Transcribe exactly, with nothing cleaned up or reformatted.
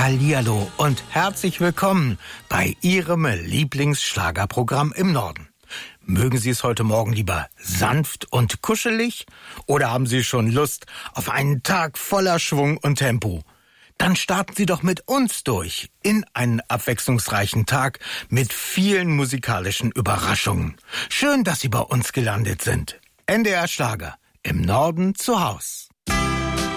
Hallihallo und herzlich willkommen bei Ihrem Lieblingsschlagerprogramm im Norden. Mögen Sie es heute Morgen lieber sanft und kuschelig oder haben Sie schon Lust auf einen Tag voller Schwung und Tempo? Dann starten Sie doch mit uns durch in einen abwechslungsreichen Tag mit vielen musikalischen Überraschungen. Schön, dass Sie bei uns gelandet sind. N D R Schlager, im Norden zu Haus.